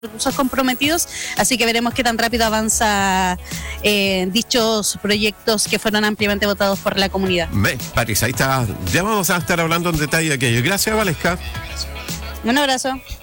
recursos comprometidos, así que veremos qué tan rápido avanza dichos proyectos que fueron ampliamente votados por la comunidad. París, ahí está. Ya vamos a estar hablando en detalle de aquello. Gracias, Valesca. Un abrazo.